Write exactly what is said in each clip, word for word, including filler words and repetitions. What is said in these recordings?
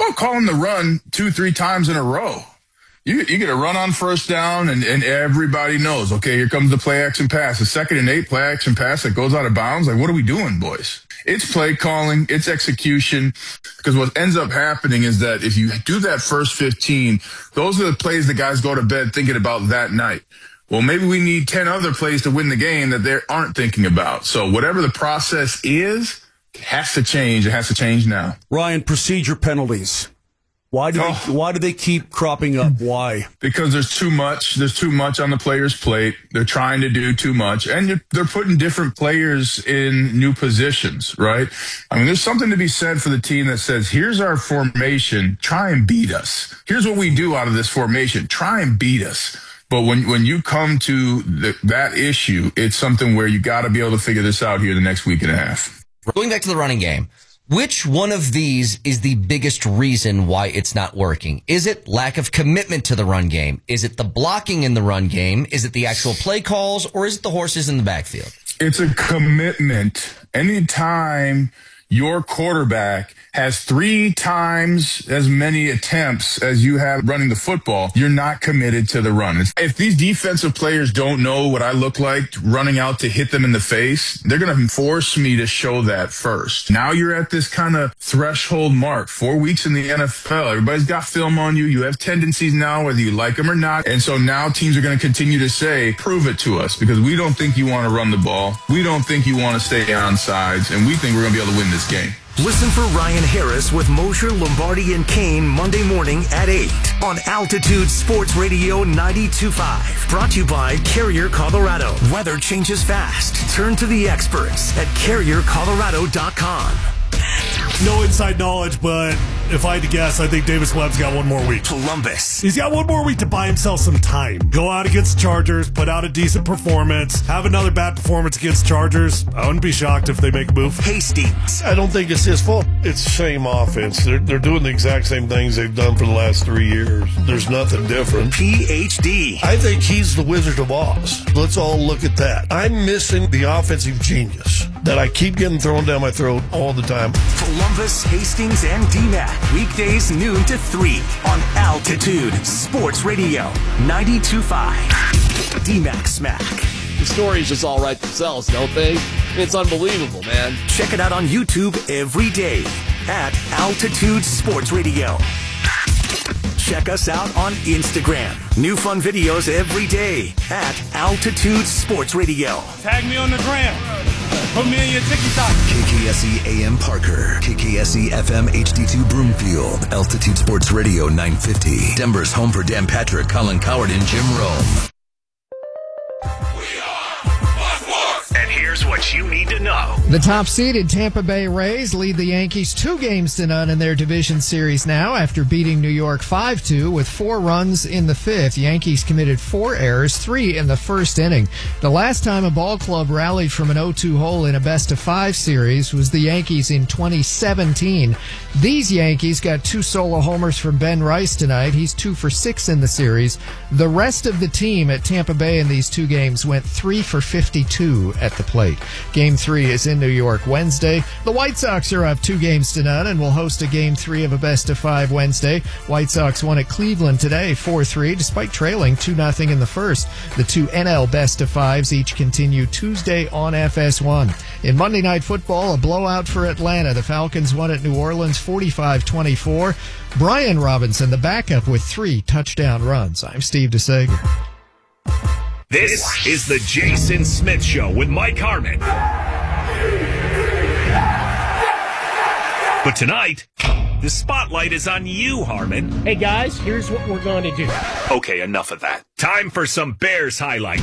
about calling the run two, three times in a row? You, you get a run on first down, and, and everybody knows, okay, here comes the play action pass. The second and eight play action pass that goes out of bounds. Like, what are we doing, boys? It's play calling, it's execution, because what ends up happening is that if you do that first fifteen, those are the plays the guys go to bed thinking about that night. Well, maybe we need ten other plays to win the game that they aren't thinking about. So whatever the process is, it has to change. It has to change now. Ryan, procedure penalties. Why do Oh. they, why do they keep cropping up? Why? Because there's too much. There's too much on the player's plate. They're trying to do too much. And you're, they're putting different players in new positions, right? I mean, there's something to be said for the team that says, here's our formation. Try and beat us. Here's what we do out of this formation. Try and beat us. But when, when you come to the, that issue, it's something where you got to be able to figure this out here the next week and a half. Going back to the running game. Which one of these is the biggest reason why it's not working? Is it lack of commitment to the run game? Is it the blocking in the run game? Is it the actual play calls? Or is it the horses in the backfield? It's a commitment. Anytime your quarterback has three times as many attempts as you have running the football, you're not committed to the run. If these defensive players don't know what I look like running out to hit them in the face, they're going to force me to show that first. Now you're at this kind of threshold mark, four weeks in the N F L. Everybody's got film on you. You have tendencies now, whether you like them or not. And so now teams are going to continue to say, prove it to us, because we don't think you want to run the ball. We don't think you want to stay on sides, and we think we're going to be able to win this game. Listen for Ryan Harris with Mosher, Lombardi, and Kane Monday morning at eight on Altitude Sports Radio ninety-two point five. Brought to you by Carrier Colorado. Weather changes fast. Turn to the experts at carrier colorado dot com. No inside knowledge, but if I had to guess, I think Davis Webb's got one more week. Columbus. He's got one more week to buy himself some time. Go out against the Chargers, put out a decent performance, have another bad performance against Chargers. I wouldn't be shocked if they make a move. Hastings. I don't think it's his fault. It's the same offense. They're, they're doing the exact same things they've done for the last three years. There's nothing different. P H D. I think he's the Wizard of Oz. Let's all look at that. I'm missing the offensive genius that I keep getting thrown down my throat all the time. Columbus, Hastings, and D MAC. Weekdays noon to three on Altitude Sports Radio ninety-two point five. D MAC Smack. The stories just all write themselves, don't they? It's unbelievable, man. Check it out on YouTube every day at Altitude Sports Radio. Check us out on Instagram. New fun videos every day at Altitude Sports Radio. Tag me on the gram. Put me in your TikTok. K K S E A M Parker. K K S E F M H D two Broomfield. Altitude Sports Radio nine fifty. Denver's home for Dan Patrick, Colin Coward, and Jim Rome. And here's what you need to know. The top-seeded Tampa Bay Rays lead the Yankees two games to none in their division series now after beating New York five two with four runs in the fifth. Yankees committed four errors, three in the first inning. The last time a ball club rallied from an oh two hole in a best-of-five series was the Yankees in twenty seventeen. These Yankees got two solo homers from Ben Rice tonight. He's two for six in the series. The rest of the team at Tampa Bay in these two games went three for fifty-two at the plate. Game three is in New York Wednesday. The White Sox are up two games to none and will host a game three of a best-of-five Wednesday. White Sox won at Cleveland today, four three, despite trailing two nothing in the first. The two N L best-of-fives each continue Tuesday on F S one. In Monday Night Football, a blowout for Atlanta. The Falcons won at New Orleans forty-five twenty-four. Brian Robinson, the backup, with three touchdown runs. I'm Steve DeSager. This is the Jason Smith Show with Mike Harmon. But tonight, the spotlight is on you, Harmon. Hey, guys, here's what we're going to do. Okay, enough of that. Time for some Bears highlights.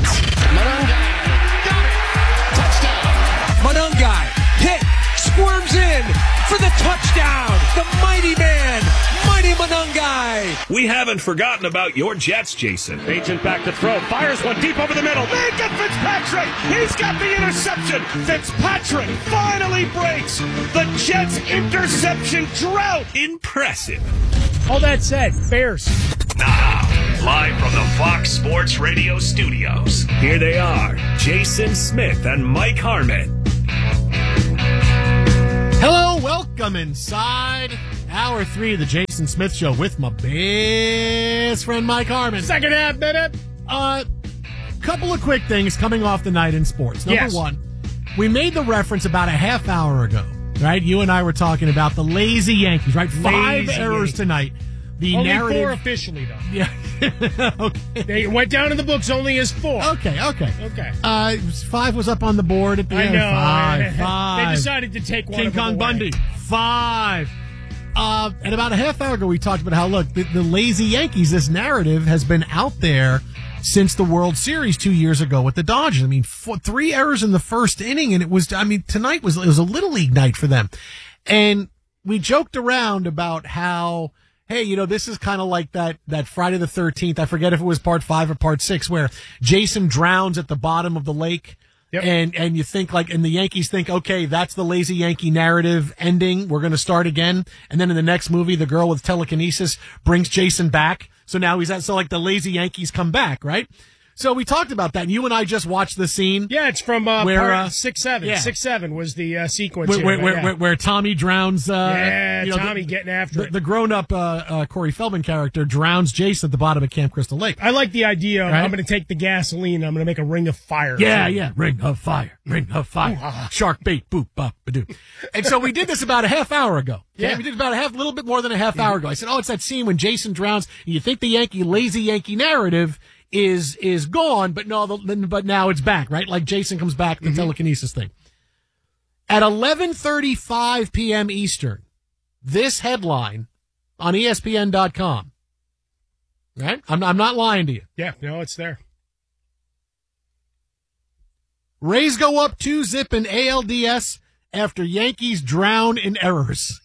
Monungai, hit, squirms in for the touchdown. The mighty man, mighty Monungai. We haven't forgotten about your Jets, Jason. Agent back to throw. Fires one deep over the middle. They get Fitzpatrick. He's got the interception. Fitzpatrick finally breaks the Jets' interception drought. Impressive. All that said, Bears. Now, live from the Fox Sports Radio studios, here they are, Jason Smith and Mike Harmon. Hello, welcome inside Hour three of the Jason Smith Show with my best friend Mike Harmon. Second half minute. Uh, couple of quick things coming off the night in sports. Number Yes. one, we made the reference about a half hour ago, right? You and I were talking about the lazy Yankees, right? Five Lazy errors Yankees. tonight. The Only narrative. four officially, though. Yeah. Okay. They went down in the books only as four. Okay, okay. Okay. Uh, it was- five was up on the board at the I end. know. Five, They five. decided to take one King of them Kong away. Bundy. Five. Uh, and about a half hour ago, we talked about how, look, the, the lazy Yankees, this narrative has been out there since the World Series two years ago with the Dodgers. I mean, four, three errors in the first inning, and it was, I mean, tonight was, it was a Little League night for them. And we joked around about how, hey, you know, this is kind of like that, that Friday the thirteenth. I forget if it was part five or part six, where Jason drowns at the bottom of the lake. Yep. And, and you think like, and the Yankees think, okay, that's the lazy Yankee narrative ending. We're going to start again. And then in the next movie, the girl with telekinesis brings Jason back. So now he's at, so like the lazy Yankees come back, right? So we talked about that. And you and I just watched the scene. Yeah, it's from uh, where, part uh, six seven. yeah. Six seven was the uh, sequence Where, here. where, but where, yeah. where, where Tommy drowns, uh, Yeah, you know, Tommy the, getting after the, it. the grown-up, uh, uh, Corey Feldman character drowns Jason at the bottom of Camp Crystal Lake. I like the idea of Right? I'm going to take the gasoline, I'm going to make a ring of fire. Yeah, yeah. Ring of fire. Ring of fire. Shark bait. Boop, bop, ba-doo. And so we did this about a half hour ago. Okay? Yeah. We did about a half, little bit more than a half hour ago. I said, oh, it's that scene when Jason drowns. And you think the Yankee, lazy Yankee narrative is, is gone, but no, the, but now it's back, right? Like Jason comes back, the mm-hmm. telekinesis thing. At eleven thirty-five p.m. Eastern, this headline on E S P N dot com. Right? I'm, I'm not lying to you. Yeah, no, it's there. Rays go up two zip in A L D S after Yankees drown in errors.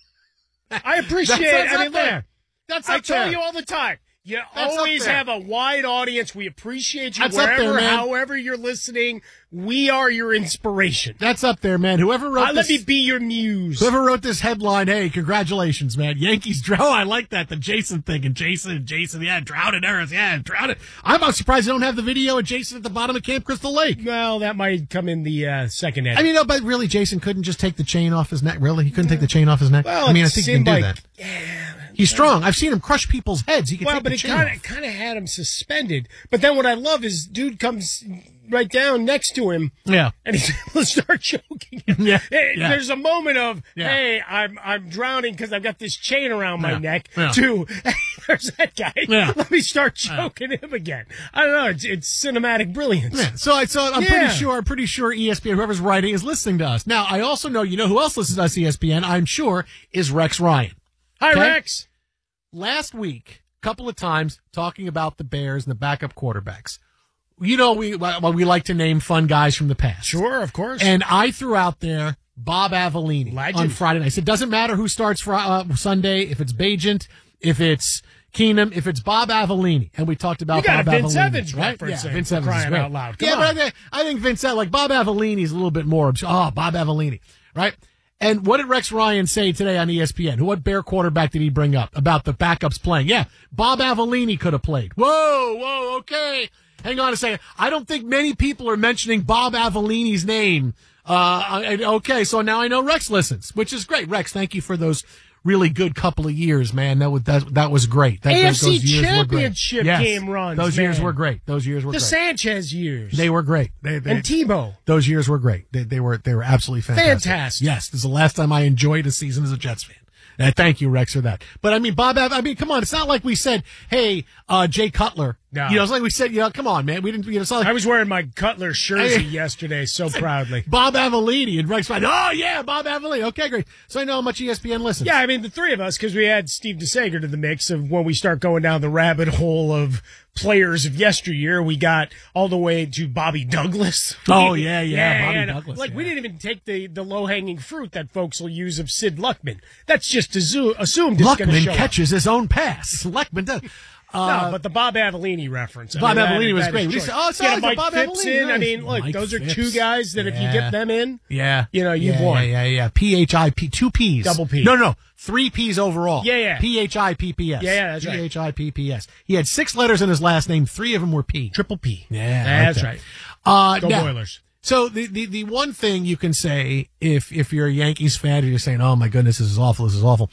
I appreciate That's it. I up mean, there. look, That's I up tell there. you all the time. You That's always up there. have a wide audience. We appreciate you That's up wherever, there, man. however you're listening. We are your inspiration. That's up there, man. Whoever wrote Uh, this, let me be your muse. whoever wrote this headline, hey, congratulations, man. Yankees drown. Oh, I like that. The Jason thing. And Jason, Jason, yeah, drown in errors. Yeah, drown it. I'm I'm surprised they don't have the video of Jason at the bottom of Camp Crystal Lake. Well, that might come in the uh, second edit. I mean, no, but really, Jason couldn't just take the chain off his neck. Really? He couldn't take the chain off his neck? Well, I mean, I it think he can seemed do like- that. Yeah. He's strong. I've seen him crush people's heads. He can Well, take but the it chain kind off. of kind of had him suspended. But then what I love is dude comes right down next to him. Yeah. And he's able to start choking him. Yeah, Hey, yeah. There's a moment of, Yeah. hey, I'm I'm drowning because I've got this chain around my Yeah. neck. Yeah. To, hey, there's that guy. Yeah. Let me start choking him again. I don't know. It's, it's cinematic brilliance. Yeah, so I so I'm Yeah. pretty sure I'm pretty sure E S P N, whoever's writing, is listening to us. Now I also know, you know who else listens to us, E S P N, I'm sure, is Rex Ryan. Hi, Okay? Rex. Last week, a couple of times talking about the Bears and the backup quarterbacks. You know, we well, we like to name fun guys from the past. Sure, of course. And I threw out there Bob Avellini Legend. on Friday night. I said, doesn't matter who starts Fri- uh, Sunday, if it's Bajent, if it's Keenum, if it's Bob Avellini. And we talked about You got a Bob Vince Avellini, Evans right? reference Yeah, there, Vince for Evans is crying great. out loud. Come yeah, on. but I think, I think Vince, like Bob Avellini is a little bit more. Oh, Bob Avellini, right? And what did Rex Ryan say today on E S P N? What Bear quarterback did he bring up about the backups playing? Yeah, Bob Avellini could have played. Whoa, whoa, okay. Hang on a second. I don't think many people are mentioning Bob Avellini's name. Uh, I- okay, so now I know Rex listens, which is great. Rex, thank you for those really good couple of years, man. That was that, that was great. That, A F C those years were great. Championship Yes, game runs, Those years man. were great. Those years were The great. Sanchez years. They were great. They, they, and Tebow. Those years were great. They, they were they were absolutely fantastic. Fantastic. Yes, this is the last time I enjoyed a season as a Jets fan. And I thank you, Rex, for that. But I mean, Bob, I mean, come on. It's not like we said, hey, uh, Jay Cutler. No. You know, it's like we said, you know, come on, man. We didn't, you know, it's not like I was wearing my Cutler jersey yesterday so proudly. Bob Avellini and Rex Ryan. Oh, yeah, Bob Avellini. Okay, great. So I know how much E S P N listens. Yeah, I mean, the three of us, because we add Steve DeSager to the mix of when we start going down the rabbit hole of players of yesteryear. We got all the way to Bobby Douglas. Oh, yeah, yeah, Bobby and, Douglas, Like, yeah. we didn't even take the, the low-hanging fruit that folks will use of Sid Luckman. That's just azu- assumed it's going to Luckman show catches his own pass. Luckman does. Uh, no, but the Bob Avellini reference. I Bob mean, that- Avellini was that great. is We choice. said, oh, so Yeah, it's a Mike Bob Phipps Avellini, in. I nice. mean, look, Mike those are Phipps. two guys that if you Yeah. get them in, Yeah. you know, you've yeah, won. Yeah, yeah, yeah. P H I P, two P's. Double P. No, no, no. Three P's overall. Yeah, yeah. P H I P P S. Yeah, yeah, that's right. P H I P P S. He had six letters in his last name. Three of them were P. Triple P. Yeah. That's okay. right. Uh, Go now, Boilers. So the, the, the one thing you can say if, if you're a Yankees fan and you're saying, oh my goodness, this is awful, this is awful.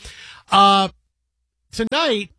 Uh, tonight,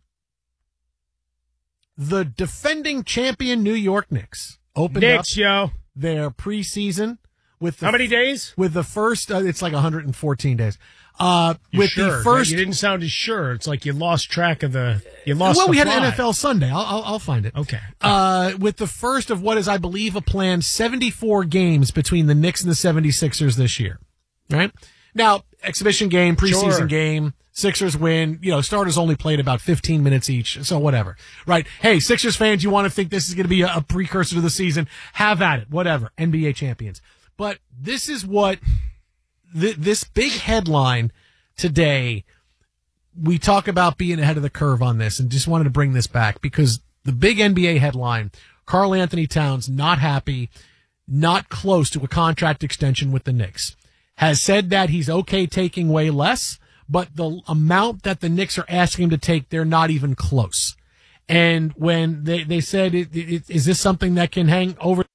the defending champion New York Knicks opened Knicks, up yo. their preseason with the, how many days? With the first, uh, it's like one hundred fourteen days. Uh, you with sure? the first, you didn't sound as sure. It's like you lost track of the. You lost. Well, the we had fly. an N F L Sunday. I'll, I'll, I'll find it. Okay. Uh, with the first of what is, I believe, a planned seventy-four games between the Knicks and the seventy-sixers this year. Right now, exhibition game, preseason Sure. game. Sixers win. You know, starters only played about fifteen minutes each, so whatever. Right? Hey, Sixers fans, you want to think this is going to be a, a precursor to the season? Have at it. Whatever. N B A champions. But this is what th- this big headline today. We talk about being ahead of the curve on this, and just wanted to bring this back because the big N B A headline: Karl Anthony Towns not happy, not close to a contract extension with the Knicks. Has said that he's okay taking way less, but the amount that the Knicks are asking him to take, they're not even close. And when they, they said, it, it, is this something that can hang over